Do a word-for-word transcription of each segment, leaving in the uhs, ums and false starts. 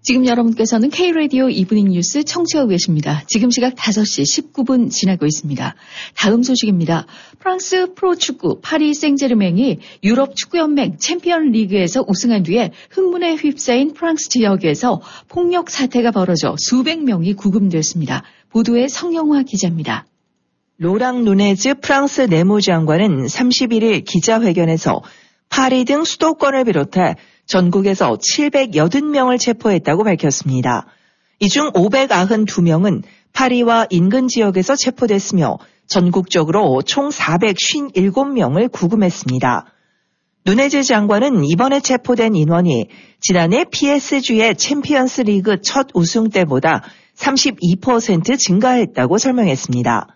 지금 여러분께서는 K-라디오 이브닝 뉴스 청취하고 계십니다. 지금 시각 다섯 시 십구 분 지나고 있습니다. 다음 소식입니다. 프랑스 프로축구 파리 생제르맹이 유럽 축구연맹 챔피언 리그에서 우승한 뒤에 흥분에 휩싸인 프랑스 지역에서 폭력 사태가 벌어져 수백 명이 구금됐습니다. 보도에 성영화 기자입니다. 로랑 누네즈 프랑스 내무장관은 삼십일 일 기자회견에서 파리 등 수도권을 비롯해 전국에서 칠백팔 명을 체포했다고 밝혔습니다. 이 중 오백구십이 명은 파리와 인근 지역에서 체포됐으며 전국적으로 총 사백오십칠 명을 구금했습니다. 누네즈 장관은 이번에 체포된 인원이 지난해 피에스지의 챔피언스 리그 첫 우승 때보다 삼십이 퍼센트 증가했다고 설명했습니다.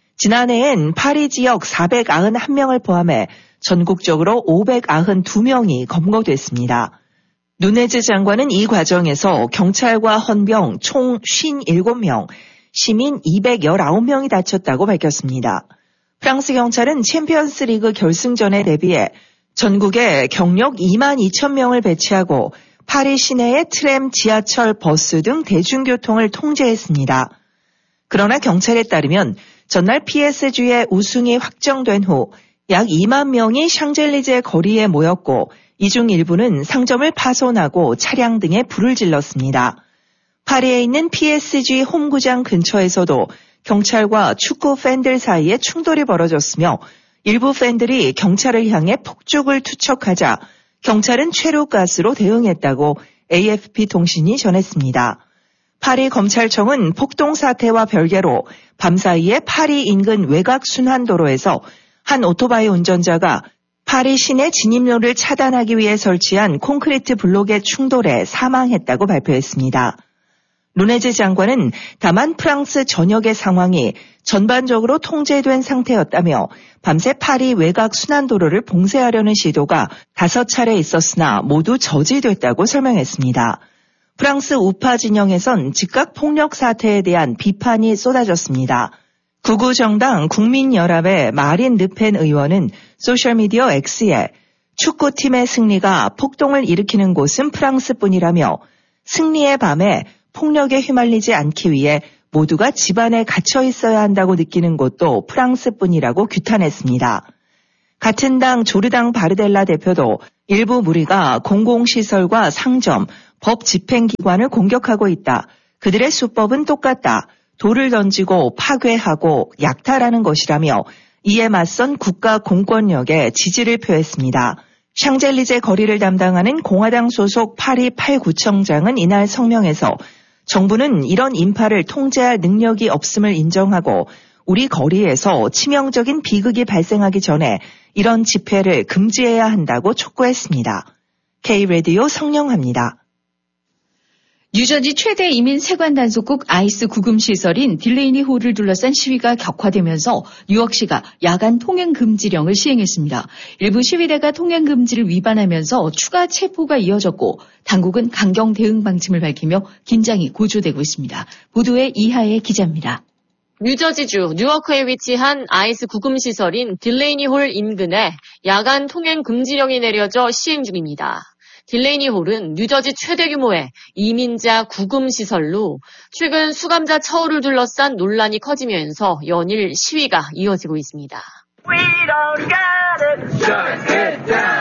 지난해엔 파리 지역 사백구십일 명을 포함해 전국적으로 오백구십이 명이 검거됐습니다. 누네즈 장관은 이 과정에서 경찰과 헌병 총 오십칠 명, 시민 이백십구 명이 다쳤다고 밝혔습니다. 프랑스 경찰은 챔피언스 리그 결승전에 대비해 전국에 경력 이만 이천 명을 배치하고 파리 시내의 트램, 지하철, 버스 등 대중교통을 통제했습니다. 그러나 경찰에 따르면 전날 피에스지의 우승이 확정된 후 약 이만 명이 샹젤리제 거리에 모였고 이 중 일부는 상점을 파손하고 차량 등에 불을 질렀습니다. 파리에 있는 피에스지 홈구장 근처에서도 경찰과 축구 팬들 사이에 충돌이 벌어졌으며 일부 팬들이 경찰을 향해 폭죽을 투척하자 경찰은 최루가스로 대응했다고 에이에프피 통신이 전했습니다. 파리 검찰청은 폭동 사태와 별개로 밤사이에 파리 인근 외곽 순환도로에서 한 오토바이 운전자가 파리 시내 진입로를 차단하기 위해 설치한 콘크리트 블록에 충돌해 사망했다고 발표했습니다. 누네즈 장관은 다만 프랑스 전역의 상황이 전반적으로 통제된 상태였다며 밤새 파리 외곽 순환도로를 봉쇄하려는 시도가 다섯 차례 있었으나 모두 저지됐다고 설명했습니다. 프랑스 우파 진영에선 즉각 폭력 사태에 대한 비판이 쏟아졌습니다. 극우 정당 국민연합의 마린 르펜 의원은 소셜미디어 X에 축구팀의 승리가 폭동을 일으키는 곳은 프랑스뿐이라며 승리의 밤에 폭력에 휘말리지 않기 위해 모두가 집안에 갇혀 있어야 한다고 느끼는 곳도 프랑스뿐이라고 규탄했습니다. 같은 당 조르당 바르델라 대표도 일부 무리가 공공시설과 상점, 법 집행기관을 공격하고 있다. 그들의 수법은 똑같다. 돌을 던지고 파괴하고 약탈하는 것이라며 이에 맞선 국가 공권력에 지지를 표했습니다. 샹젤리제 거리를 담당하는 공화당 소속 파리 팔 구청장은 이날 성명에서 정부는 이런 인파를 통제할 능력이 없음을 인정하고 우리 거리에서 치명적인 비극이 발생하기 전에 이런 집회를 금지해야 한다고 촉구했습니다. K-라디오 성영화입니다. 뉴저지 최대 이민 세관 단속국 아이스 구금 시설인 딜레이니 홀을 둘러싼 시위가 격화되면서 뉴욕시가 야간 통행 금지령을 시행했습니다. 일부 시위대가 통행 금지를 위반하면서 추가 체포가 이어졌고 당국은 강경 대응 방침을 밝히며 긴장이 고조되고 있습니다. 보도에 이하의 기자입니다. 뉴저지주 뉴워크에 위치한 아이스 구금 시설인 딜레이니 홀 인근에 야간 통행 금지령이 내려져 시행 중입니다. 딜레이니 홀은 뉴저지 최대 규모의 이민자 구금 시설로 최근 수감자 처우를 둘러싼 논란이 커지면서 연일 시위가 이어지고 있습니다. We don't got it. Shut it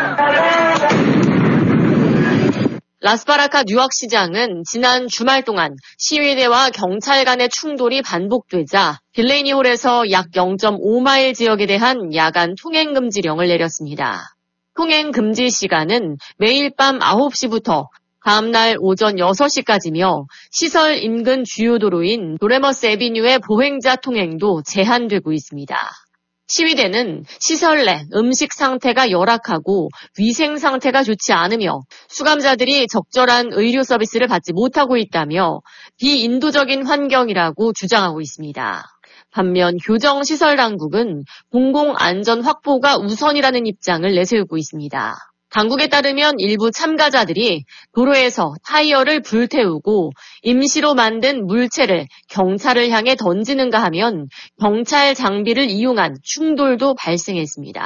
down. 라스바라카 뉴욕시장은 지난 주말 동안 시위대와 경찰 간의 충돌이 반복되자 딜레이니 홀에서 약 영 점 오 마일 지역에 대한 야간 통행 금지령을 내렸습니다. 통행 금지 시간은 매일 밤 아홉 시부터 다음날 오전 여섯 시까지며 시설 인근 주요 도로인 도레머스 애비뉴의 보행자 통행도 제한되고 있습니다. 시위대는 시설 내 음식 상태가 열악하고 위생 상태가 좋지 않으며 수감자들이 적절한 의료 서비스를 받지 못하고 있다며 비인도적인 환경이라고 주장하고 있습니다. 반면 교정시설 당국은 공공안전 확보가 우선이라는 입장을 내세우고 있습니다. 당국에 따르면 일부 참가자들이 도로에서 타이어를 불태우고 임시로 만든 물체를 경찰을 향해 던지는가 하면 경찰 장비를 이용한 충돌도 발생했습니다.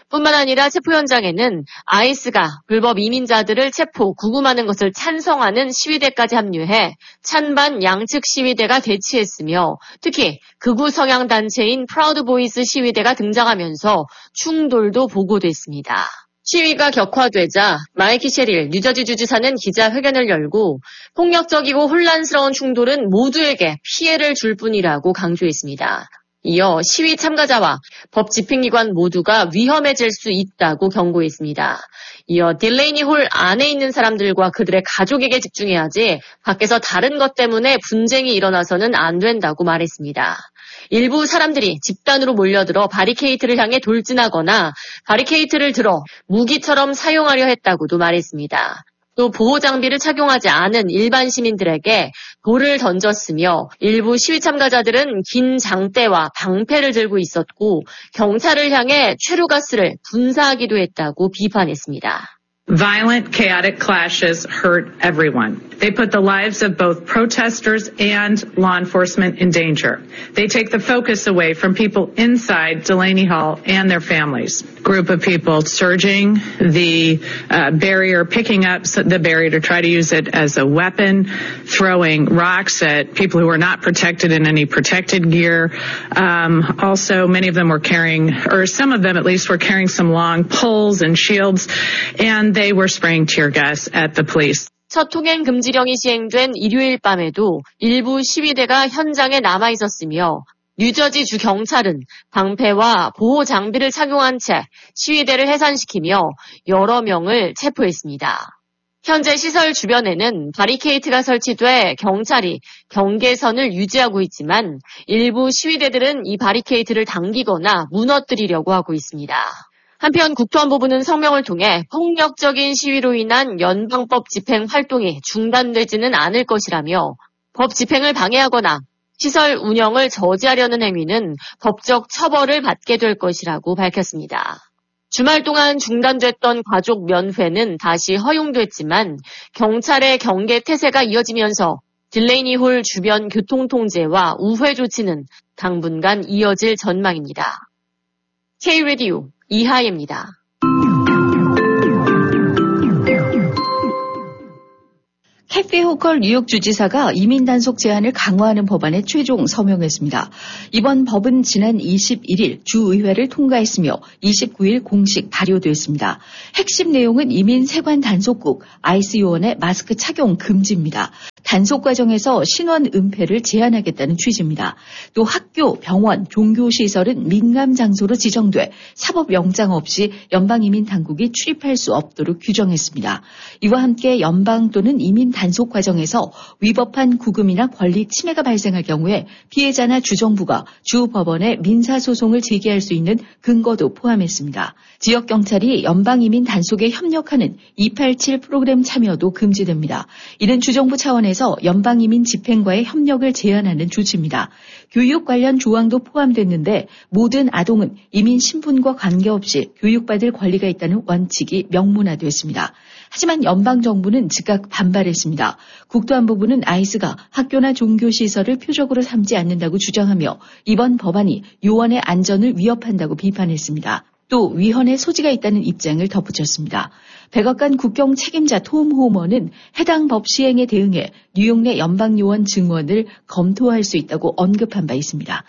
뿐만 아니라 체포 현장에는 아이스가 불법 이민자들을 체포, 구금하는 것을 찬성하는 시위대까지 합류해 찬반 양측 시위대가 대치했으며 특히 극우 성향 단체인 프라우드 보이스 시위대가 등장하면서 충돌도 보고됐습니다. 시위가 격화되자 마이키 셰릴 뉴저지 주지사는 기자회견을 열고 폭력적이고 혼란스러운 충돌은 모두에게 피해를 줄 뿐이라고 강조했습니다. 이어 시위 참가자와 법 집행기관 모두가 위험해질 수 있다고 경고했습니다. 이어 딜레이니 홀 안에 있는 사람들과 그들의 가족에게 집중해야지 밖에서 다른 것 때문에 분쟁이 일어나서는 안 된다고 말했습니다. 일부 사람들이 집단으로 몰려들어 바리케이트를 향해 돌진하거나 바리케이트를 들어 무기처럼 사용하려 했다고도 말했습니다. 또 보호장비를 착용하지 않은 일반 시민들에게 돌을 던졌으며 일부 시위 참가자들은 긴 장대와 방패를 들고 있었고 경찰을 향해 최루가스를 분사하기도 했다고 비판했습니다. Violent, chaotic clashes hurt everyone. They put the lives of both protesters and law enforcement in danger. They take the focus away from people inside Delaney Hall and their families. Group of people surging the uh, barrier, picking up the barrier to try to use it as a weapon, throwing rocks at people who were not protected in any protected gear. Um, also, many of them were carrying, or some of them at least, were carrying some long poles and shields, and they were spraying tear gas at the police. 첫 통행 금지령이 시행된 일요일 밤에도 일부 시위대가 현장에 남아 있었으며 뉴저지 주 경찰은 방패와 보호 장비를 착용한 채 시위대를 해산시키며 여러 명을 체포했습니다. 현재 시설 주변에는 바리케이트가 설치돼 경찰이 경계선을 유지하고 있지만 일부 시위대들은 이 바리케이트를 당기거나 무너뜨리려고 하고 있습니다. 한편 국토안보부는 성명을 통해 폭력적인 시위로 인한 연방법 집행 활동이 중단되지는 않을 것이라며 법 집행을 방해하거나 시설 운영을 저지하려는 행위는 법적 처벌을 받게 될 것이라고 밝혔습니다. 주말 동안 중단됐던 가족 면회는 다시 허용됐지만 경찰의 경계 태세가 이어지면서 딜레이니 홀 주변 교통 통제와 우회 조치는 당분간 이어질 전망입니다. K-라디오 이하예입니다. 캐피 호컬 뉴욕 주지사가 이민 단속 제한을 강화하는 법안에 최종 서명했습니다. 이번 법은 지난 이십일일 주의회를 통과했으며 이십구일 공식 발효됐습니다. 핵심 내용은 이민 세관 단속국, 아이스 요원의 마스크 착용 금지입니다. 단속 과정에서 신원 은폐를 제한하겠다는 취지입니다. 또 학교, 병원, 종교시설은 민감 장소로 지정돼 사법영장 없이 연방이민 당국이 출입할 수 없도록 규정했습니다. 이와 함께 연방 또는 이민 단속 과정에서 위법한 구금이나 권리 침해가 발생할 경우에 피해자나 주정부가 주 법원에 민사소송을 제기할 수 있는 근거도 포함했습니다. 지역경찰이 연방이민 단속에 협력하는 이팔칠 프로그램 참여도 금지됩니다. 이는 주정부 차원에서 연방이민 집행과의 협력을 제한하는 조치입니다. 교육 관련 조항도 포함됐는데 모든 아동은 이민 신분과 관계없이 교육받을 권리가 있다는 원칙이 명문화됐습니다. 하지만 연방정부는 즉각 반발했습니다. 국토안보부는 아이스가 학교나 종교시설을 표적으로 삼지 않는다고 주장하며 이번 법안이 요원의 안전을 위협한다고 비판했습니다. 또 위헌의 소지가 있다는 입장을 덧붙였습니다. 백악관 국경 책임자 톰 호머는 해당 법 시행에 대응해 뉴욕 내 연방요원 증원을 검토할 수 있다고 언급한 바 있습니다.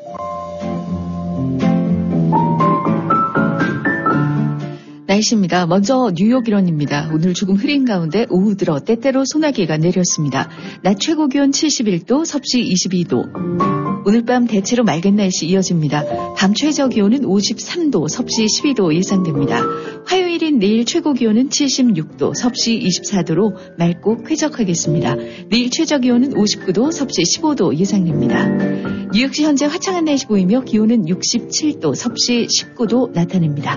날씨입니다. 먼저 뉴욕 일원입니다. 오늘 조금 흐린 가운데 오후 들어 때때로 소나기가 내렸습니다. 낮 최고 기온 칠십일도, 섭씨 이십이도. 오늘 밤 대체로 맑은 날씨 이어집니다. 밤 최저 기온은 오십삼도, 섭씨 십이도 예상됩니다. 화요일인 내일 최고 기온은 칠십육도, 섭씨 이십사도로 맑고 쾌적하겠습니다. 내일 최저 기온은 오십구도, 섭씨 십오도 예상됩니다. 뉴욕시 현재 화창한 날씨 보이며 기온은 육십칠도, 섭씨 십구도 나타냅니다.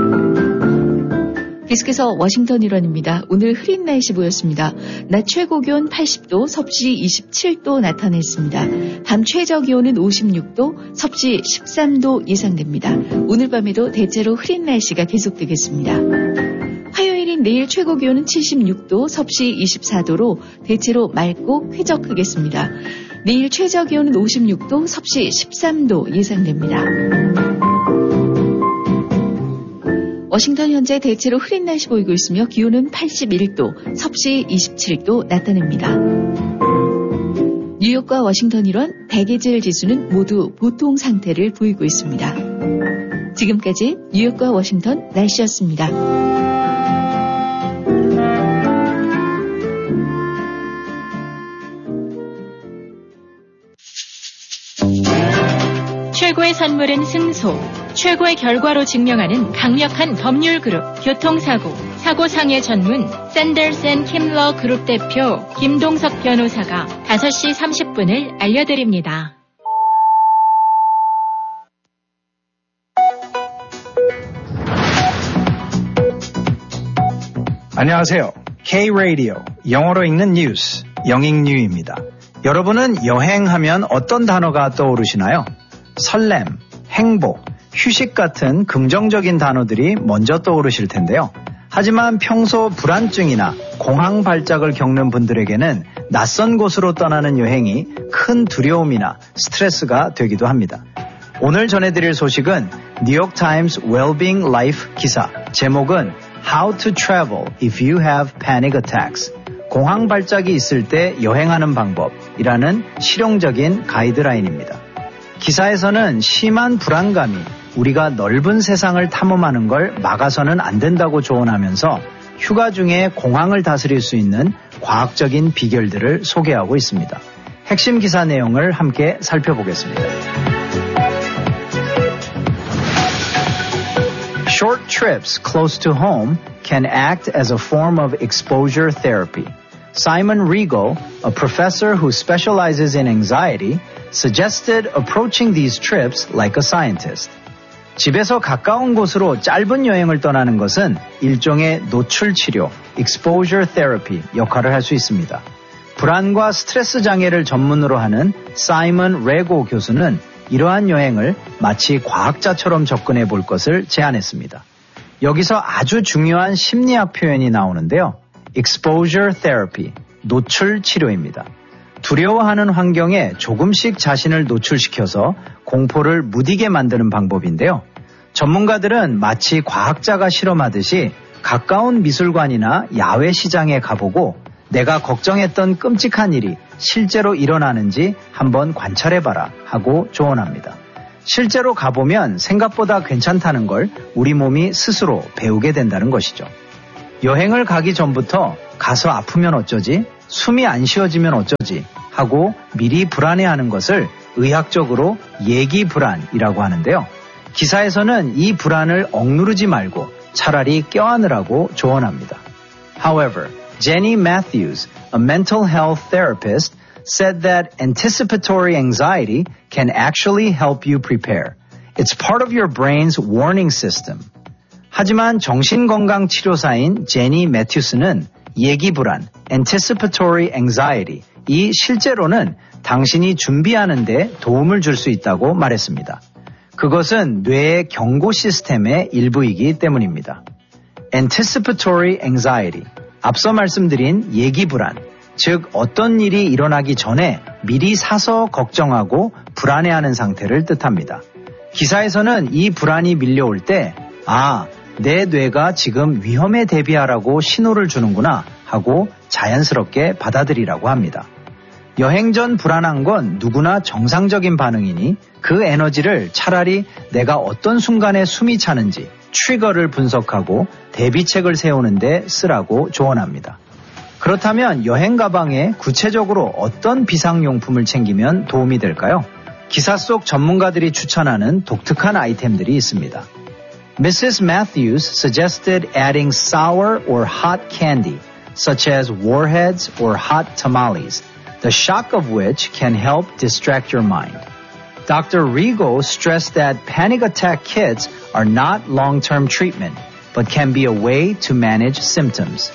계속해서 워싱턴 일원입니다. 오늘 흐린 날씨 보였습니다. 낮 최고 기온 팔십도, 섭씨 이십칠도 나타냈습니다. 밤 최저 기온은 오십육도, 섭씨 십삼도 예상됩니다. 오늘 밤에도 대체로 흐린 날씨가 계속되겠습니다. 화요일인 내일 최고 기온은 칠십육도, 섭씨 이십사도로 대체로 맑고 쾌적하겠습니다. 내일 최저 기온은 오십육도, 섭씨 십삼도 예상됩니다. 워싱턴 현재 대체로 흐린 날씨 보이고 있으며 기온은 팔십일 도, 섭씨 이십칠 도 나타납니다. 뉴욕과 워싱턴 일원 대기질 지수는 모두 보통 상태를 보이고 있습니다. 지금까지 뉴욕과 워싱턴 날씨였습니다. 최고의 선물은 승소, 최고의 결과로 증명하는 강력한 법률 그룹 교통사고, 사고상해 전문 샌더스 앤 킴러 그룹 대표 김동석 변호사가 다섯 시 삼십 분을 알려드립니다. 안녕하세요. K-Radio, 영어로 읽는 뉴스, 영익뉴입니다. 여러분은 여행하면 어떤 단어가 떠오르시나요? 설렘, 행복, 휴식 같은 긍정적인 단어들이 먼저 떠오르실 텐데요. 하지만 평소 불안증이나 공황 발작을 겪는 분들에게는 낯선 곳으로 떠나는 여행이 큰 두려움이나 스트레스가 되기도 합니다. 오늘 전해드릴 소식은 뉴욕타임스 Wellbeing Life 기사, 제목은 How to Travel If You Have Panic Attacks, 공황 발작이 있을 때 여행하는 방법이라는 실용적인 가이드라인입니다. 기사에서는 심한 불안감이 우리가 넓은 세상을 탐험하는 걸 막아서는 안 된다고 조언하면서 휴가 중에 공황을 다스릴 수 있는 과학적인 비결들을 소개하고 있습니다. 핵심 기사 내용을 함께 살펴보겠습니다. Short trips close to home can act as a form of exposure therapy. Simon Rigo, a professor who specializes in anxiety, suggested approaching these trips like a scientist. 집에서 가까운 곳으로 짧은 여행을 떠나는 것은 일종의 노출 치료, exposure therapy 역할을 할 수 있습니다. 불안과 스트레스 장애를 전문으로 하는 사이먼 레고 교수는 이러한 여행을 마치 과학자처럼 접근해 볼 것을 제안했습니다. 여기서 아주 중요한 심리학 표현이 나오는데요. exposure therapy, 노출 치료입니다. 두려워하는 환경에 조금씩 자신을 노출시켜서 공포를 무디게 만드는 방법인데요. 전문가들은 마치 과학자가 실험하듯이 가까운 미술관이나 야외 시장에 가보고 내가 걱정했던 끔찍한 일이 실제로 일어나는지 한번 관찰해봐라 하고 조언합니다. 실제로 가보면 생각보다 괜찮다는 걸 우리 몸이 스스로 배우게 된다는 것이죠. 여행을 가기 전부터 가서 아프면 어쩌지? 숨이 안 쉬어지면 어쩌지? 하고 미리 불안해하는 것을 의학적으로 예기 불안이라고 하는데요. 기사에서는 이 불안을 억누르지 말고 차라리 껴안으라고 조언합니다. However, Jenny Matthews, a mental health therapist, said that anticipatory anxiety can actually help you prepare. It's part of your brain's warning system. 하지만 정신건강 치료사인 제니 매튜스는 예기불안, anticipatory anxiety, 이 실제로는 당신이 준비하는 데 도움을 줄 수 있다고 말했습니다. 그것은 뇌의 경고 시스템의 일부이기 때문입니다. anticipatory anxiety, 앞서 말씀드린 예기불안, 즉 어떤 일이 일어나기 전에 미리 사서 걱정하고 불안해하는 상태를 뜻합니다. 기사에서는 이 불안이 밀려올 때 아, 내 뇌가 지금 위험에 대비하라고 신호를 주는구나 하고 자연스럽게 받아들이라고 합니다. 여행 전 불안한 건 누구나 정상적인 반응이니 그 에너지를 차라리 내가 어떤 순간에 숨이 차는지 트리거를 분석하고 대비책을 세우는 데 쓰라고 조언합니다. 그렇다면 여행 가방에 구체적으로 어떤 비상용품을 챙기면 도움이 될까요? 기사 속 전문가들이 추천하는 독특한 아이템들이 있습니다. Missus Matthews suggested adding sour or hot candy, such as warheads or hot tamales, the shock of which can help distract your mind. Doctor Rigo stressed that panic attack kits are not long-term treatment, but can be a way to manage symptoms.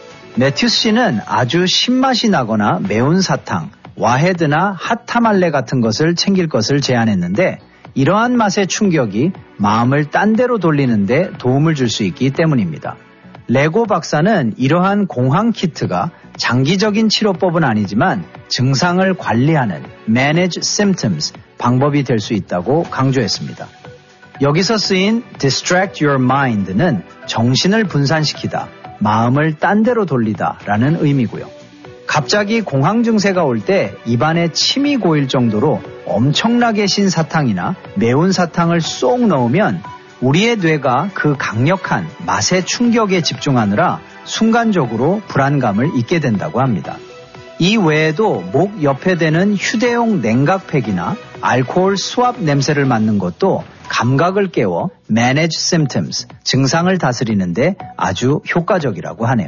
매튜스 씨는 아주 신맛이 나거나 매운 사탕, 와헤드나 핫타말레 같은 것을 챙길 것을 제안했는데 이러한 맛의 충격이 마음을 딴 데로 돌리는데 도움을 줄 수 있기 때문입니다. 레고 박사는 이러한 공황 키트가 장기적인 치료법은 아니지만 증상을 관리하는 manage symptoms 방법이 될 수 있다고 강조했습니다. 여기서 쓰인 distract your mind는 정신을 분산시키다, 마음을 딴 데로 돌리다 라는 의미고요. 갑자기 공황 증세가 올 때 입안에 침이 고일 정도로 엄청나게 신 사탕이나 매운 사탕을 쏙 넣으면 우리의 뇌가 그 강력한 맛의 충격에 집중하느라 순간적으로 불안감을 잊게 된다고 합니다. 이 외에도 목 옆에 대는 휴대용 냉각팩이나 알코올 수압 냄새를 맡는 것도 감각을 깨워 manage symptoms, 증상을 다스리는데 아주 효과적이라고 하네요.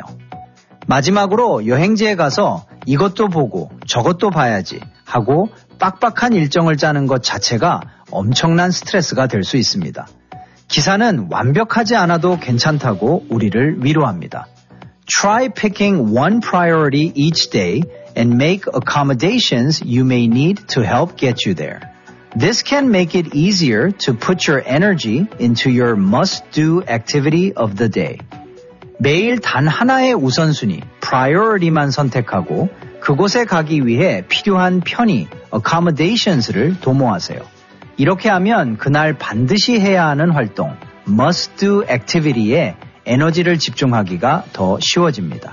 마지막으로 여행지에 가서 이것도 보고 저것도 봐야지 하고 빡빡한 일정을 짜는 것 자체가 엄청난 스트레스가 될 수 있습니다. 기사는 완벽하지 않아도 괜찮다고 우리를 위로합니다. Try picking one priority each day and make accommodations you may need to help get you there. This can make it easier to put your energy into your must-do activity of the day. 매일 단 하나의 우선순위, priority만 선택하고 그곳에 가기 위해 필요한 편의, accommodations를 도모하세요. 이렇게 하면 그날 반드시 해야 하는 활동, must-do activity에 에너지를 집중하기가 더 쉬워집니다.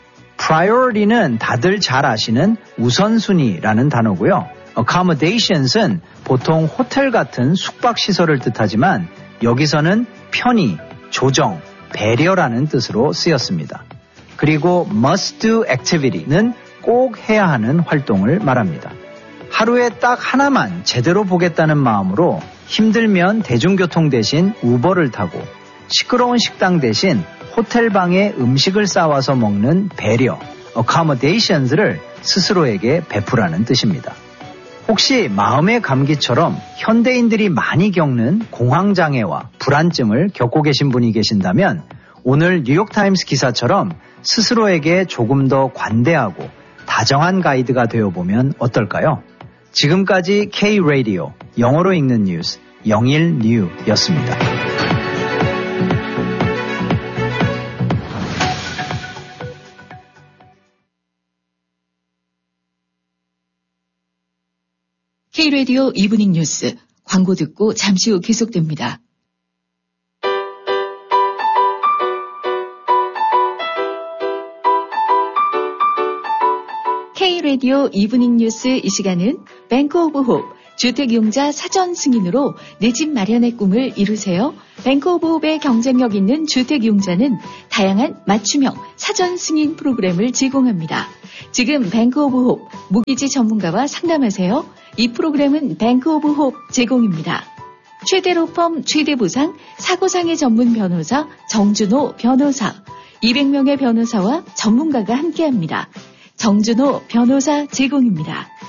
priority는 다들 잘 아시는 우선순위라는 단어고요. accommodations은 보통 호텔 같은 숙박시설을 뜻하지만 여기서는 편의, 조정, 배려라는 뜻으로 쓰였습니다. 그리고 must do activity는 꼭 해야 하는 활동을 말합니다. 하루에 딱 하나만 제대로 보겠다는 마음으로 힘들면 대중교통 대신 우버를 타고 시끄러운 식당 대신 호텔 방에 음식을 싸와서 먹는 배려, accommodations를 스스로에게 베푸라는 뜻입니다. 혹시 마음의 감기처럼 현대인들이 많이 겪는 공황장애와 불안증을 겪고 계신 분이 계신다면 오늘 뉴욕타임스 기사처럼 스스로에게 조금 더 관대하고 다정한 가이드가 되어보면 어떨까요? 지금까지 K-Radio, 영어로 읽는 뉴스, 영일 뉴였습니다. K-Radio 이브닝 뉴스, 광고 듣고 잠시 후 계속됩니다. K-Radio 이브닝 뉴스 이 시간은 뱅크 오브 홉, 주택용자 사전 승인으로 내 집 마련의 꿈을 이루세요. 뱅크 오브 홉의 경쟁력 있는 주택용자는 다양한 맞춤형 사전 승인 프로그램을 제공합니다. 지금 뱅크 오브 홉 모기지 전문가와 상담하세요. 이 프로그램은 뱅크 오브 홉 제공입니다. 최대 로펌, 최대 보상, 사고상해 전문 변호사 정준호 변호사, 이백 명의 변호사와 전문가가 함께합니다. 정준호 변호사 제공입니다.